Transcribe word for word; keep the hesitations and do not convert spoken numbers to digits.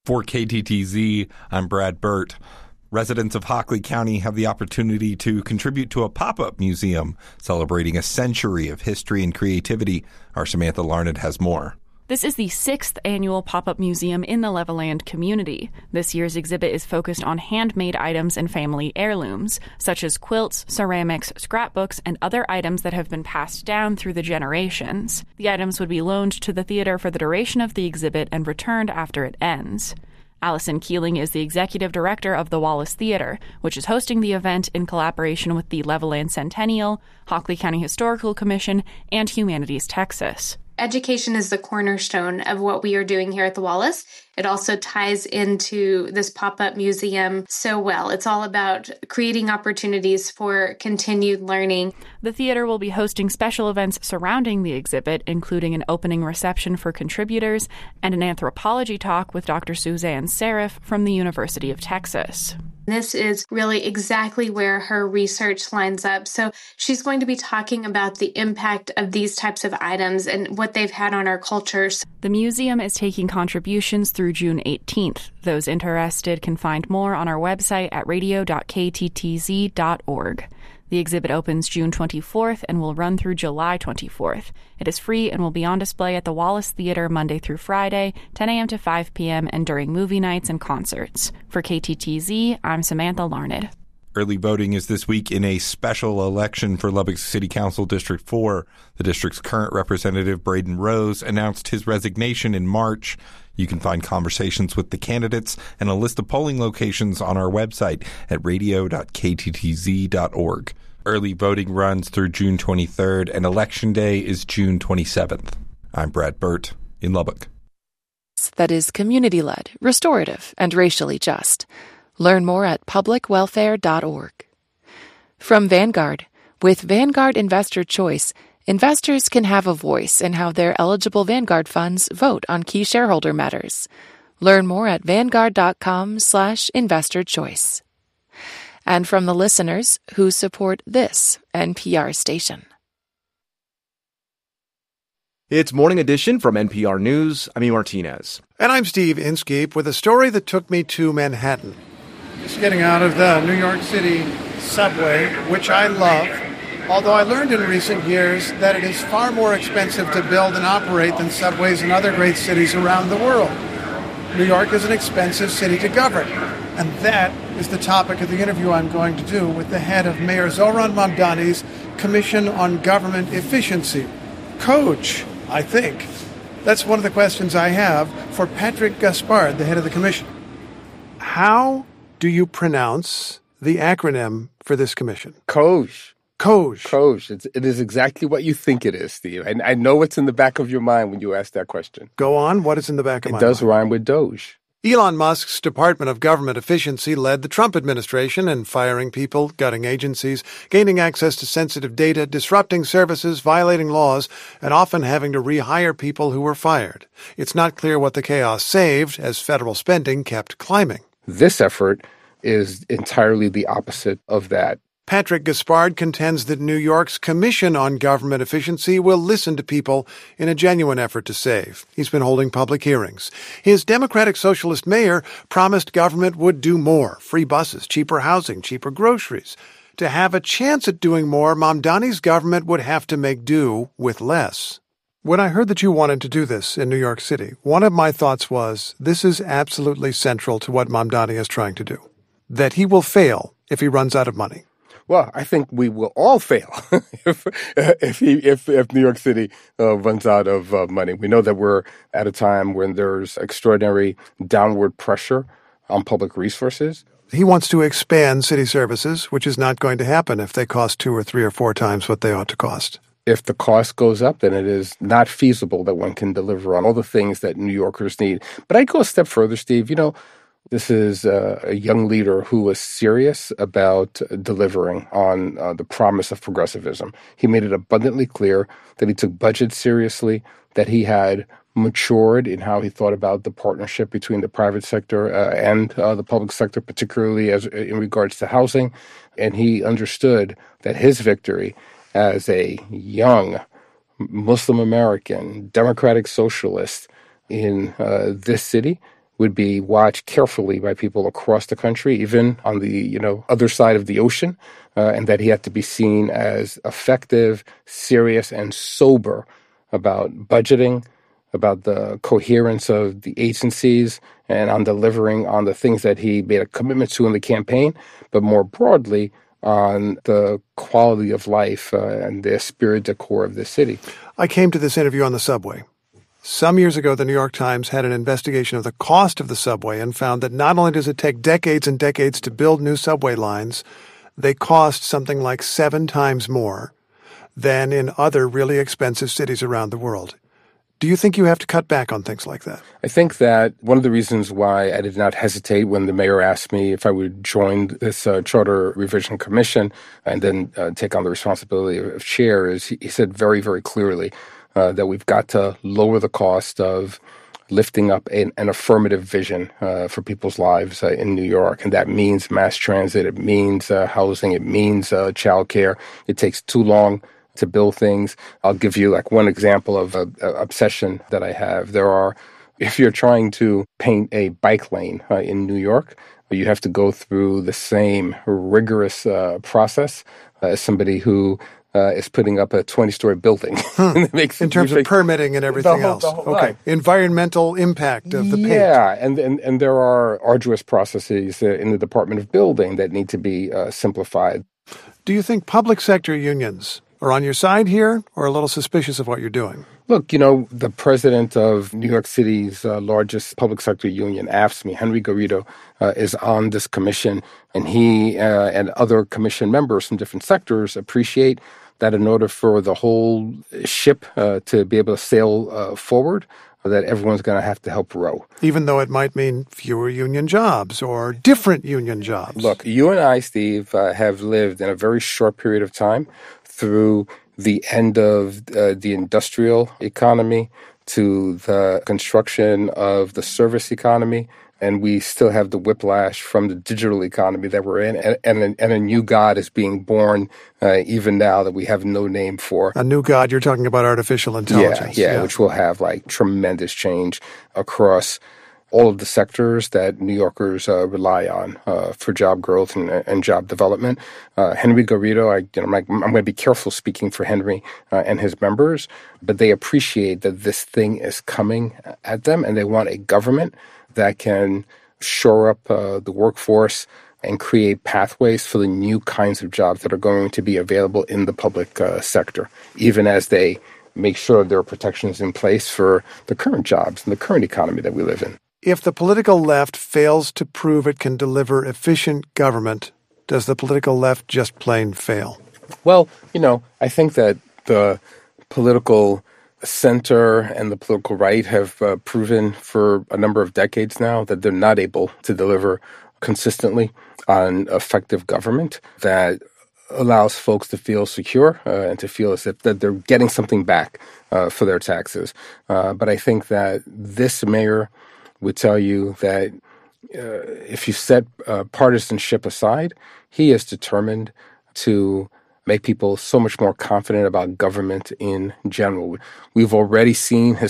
For K T T Z, I'm Brad Burt. Residents of Hockley County have the opportunity to contribute to a pop-up museum celebrating a century of history and creativity. Our Samantha Larned has more. This is the sixth annual pop-up museum in the Levelland community. This year's exhibit is focused on handmade items and family heirlooms, such as quilts, ceramics, scrapbooks, and other items that have been passed down through the generations. The items would be loaned to the theater for the duration of the exhibit and returned after it ends. Allison Keeling is the executive director of the Wallace Theater, which is hosting the event in collaboration with the Levelland Centennial, Hockley County Historical Commission, and Humanities Texas. Education is the cornerstone of what we are doing here at the Wallace. It also ties into this pop-up museum so well. It's all about creating opportunities for continued learning. The theater will be hosting special events surrounding the exhibit, including an opening reception for contributors and an anthropology talk with Doctor Suzanne Serif from the University of Texas. This is really exactly where her research lines up. So she's going to be talking about the impact of these types of items and what they've had on our cultures. The museum is taking contributions through June eighteenth. Those interested can find more on our website at radio dot k t t z dot org. The exhibit opens June twenty-fourth and will run through July twenty-fourth. It is free and will be on display at the Wallace Theater Monday through Friday, ten a.m. to five p.m., and during movie nights and concerts. For K T T Z, I'm Samantha Larned. Early voting is this week in a special election for Lubbock City Council District four. The district's current representative, Braden Rose, announced his resignation in March. You can find conversations with the candidates and a list of polling locations on our website at radio dot k t t z dot org. Early voting runs through June twenty-third, and Election Day is June twenty-seventh. I'm Brad Burt in Lubbock. That is community-led, restorative, and racially just. Learn more at public welfare dot org. From Vanguard, with Vanguard Investor Choice, investors can have a voice in how their eligible Vanguard funds vote on key shareholder matters. Learn more at vanguard dot com slash investor choice. And from the listeners who support this N P R station. It's Morning Edition from N P R News. I'm E. Martinez. And I'm Steve Inskeep with a story that took me to Manhattan. Just getting out of the New York City subway, which I love, although I learned in recent years that it is far more expensive to build and operate than subways in other great cities around the world. New York is an expensive city to govern, and that is the topic of the interview I'm going to do with the head of Mayor Zohran Mamdani's Commission on Government Efficiency. Coach, I think. That's one of the questions I have for Patrick Gaspard, the head of the commission. How do you pronounce the acronym for this commission? COGE. COGE. COGE. It's, it is exactly what you think it is, Steve. And I know what's in the back of your mind when you ask that question. Go on. What is in the back of it my mind? It does rhyme with Doge. Elon Musk's Department of Government Efficiency led the Trump administration in firing people, gutting agencies, gaining access to sensitive data, disrupting services, violating laws, and often having to rehire people who were fired. It's not clear what the chaos saved as federal spending kept climbing. This effort is entirely the opposite of that. Patrick Gaspard contends that New York's Commission on Government Efficiency will listen to people in a genuine effort to save. He's been holding public hearings. His Democratic Socialist mayor promised government would do more: free buses, cheaper housing, cheaper groceries. To have a chance at doing more, Mamdani's government would have to make do with less. When I heard that you wanted to do this in New York City, one of my thoughts was, this is absolutely central to what Mamdani is trying to do. That he will fail if he runs out of money. Well, I think we will all fail if if, he, if if New York City uh, runs out of uh, money. We know that we're at a time when there's extraordinary downward pressure on public resources. He wants to expand city services, which is not going to happen if they cost two or three or four times what they ought to cost. If the cost goes up, then it is not feasible that one can deliver on all the things that New Yorkers need. But I'd go a step further, Steve. You know, this is uh, a young leader who was serious about delivering on uh, the promise of progressivism. He made it abundantly clear that he took budget seriously, that he had matured in how he thought about the partnership between the private sector uh, and uh, the public sector, particularly as in regards to housing. And he understood that his victory as a young Muslim American, democratic socialist in uh, this city would be watched carefully by people across the country, even on the, you know, other side of the ocean, uh, and that he had to be seen as effective, serious, and sober about budgeting, about the coherence of the agencies, and on delivering on the things that he made a commitment to in the campaign, but more broadly on the quality of life uh, and the esprit de corps of the city. I came to this interview on the subway. Some years ago, the New York Times had an investigation of the cost of the subway and found that not only does it take decades and decades to build new subway lines, they cost something like seven times more than in other really expensive cities around the world. Do you think you have to cut back on things like that? I think that one of the reasons why I did not hesitate when the mayor asked me if I would join this uh, Charter Revision Commission and then uh, take on the responsibility of chair is he, he said very, very clearly uh, that we've got to lower the cost of lifting up an, an affirmative vision uh, for people's lives uh, in New York. And that means mass transit. It means uh, housing. It means uh, childcare. It takes too long to build things. I'll give you like one example of an obsession that I have. There are, if you're trying to paint a bike lane uh, in New York, you have to go through the same rigorous uh, process uh, as somebody who uh, is putting up a twenty-story building. Hmm. makes in terms of permitting and everything whole, else. Okay. Line. Environmental impact of the paint. Yeah, and, and, and there are arduous processes uh, in the Department of Building that need to be uh, simplified. Do you think public sector unions are on your side here or a little suspicious of what you're doing? Look, you know, the president of New York City's uh, largest public sector union, AFSCME, Henry Garrido, uh, is on this commission, and he uh, and other commission members from different sectors appreciate that in order for the whole ship uh, to be able to sail uh, forward, that everyone's going to have to help row. Even though it might mean fewer union jobs or different union jobs. Look, you and I, Steve, uh, have lived in a very short period of time through the end of uh, the industrial economy to the construction of the service economy, and we still have the whiplash from the digital economy that we're in, and, and, and a new god is being born uh, even now that we have no name for. A new god, you're talking about artificial intelligence. Yeah, yeah, yeah, which will have like tremendous change across all of the sectors that New Yorkers uh, rely on uh, for job growth and, and job development. Uh, Henry Garrido, I, you know, I'm, like, I'm going to be careful speaking for Henry uh, and his members, but they appreciate that this thing is coming at them, and they want a government that can shore up uh, the workforce and create pathways for the new kinds of jobs that are going to be available in the public uh, sector, even as they make sure there are protections in place for the current jobs and the current economy that we live in. If the political left fails to prove it can deliver efficient government, does the political left just plain fail? Well, you know, I think that the political center and the political right have uh, proven for a number of decades now that they're not able to deliver consistently on effective government that allows folks to feel secure uh, and to feel as if that they're getting something back uh, for their taxes. Uh, but I think that this mayor would tell you that uh, if you set uh, partisanship aside, he is determined to make people so much more confident about government in general. We've already seen his